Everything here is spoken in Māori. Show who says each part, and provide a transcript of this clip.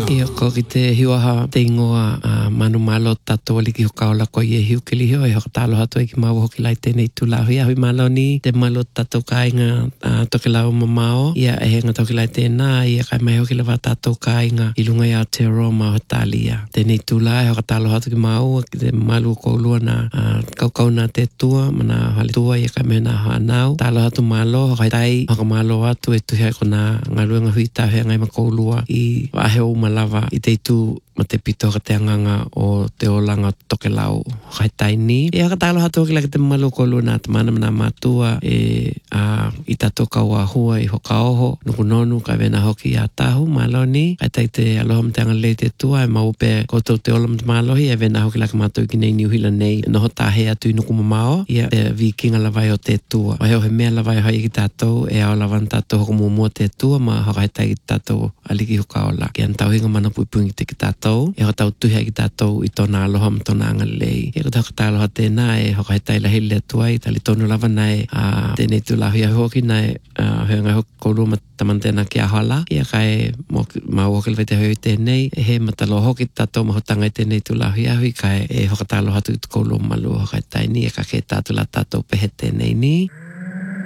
Speaker 1: Ia ko ki te hiwaha te ingoa manu malo tato li ki hokaola ko i e hiu ke liho e hokatalo hatu e ki maua hoki lai tēnei tūlahi ahui malo ni te malo tato kāinga toke lau mamao ia e henga toki lai tēnā ia kai mai hoki lawa tato kāinga i lunga i Aotearoa Hotalia. Tēnei tūlahi hokatalo hatu ki maua ki te malu ko lua na kaukau na te tua mana hali tua ia kai mena hanau talo hatu malo hokai tai hokamalo atu e tuhi ai kona ngaruenga hui tahe ngai mako lua i wahe o malawa i te itu ma te pito ka te anganga o te olanga toke lau kai taini. E haka talo hatu ki laki te malu ko luna te mana mana matua i tato kaua hua i hoka oho nuku nonu ka vena hoki a tahu maloni kai tai te aloha mte anga le te tua e maupe koutou te ola mte malohi e vena hoki laki matua ki nei niuhila nei noho tahe atu i nuku mamao ia te vikinga lawai o te tua. Waheo he mea lawai hai ki tatou e ao lawan tatou hoko mua te tua ma hokai tai ki tatou aliki hoka ola. Ki an tau hinga mana puipungi te ki tatou e ho tau tuhi ki tatou i tona aloha ma tona angalei. E kata haka aloha tēnā e hokai tai la hele atua i tali tonu lawa nai tēnei tu lahi a hoki nai hoenga hoki kourua ma tamantena ki a hala. Ia kai ma wakil vete hoi tēnei e he matalo hoki tatou ma hotanga i tēnei tu lahi a hui kai e hoka talo hatu i tu kourua malu hokai tai ni e ka ke tātu la tatou pehe tēnei ni.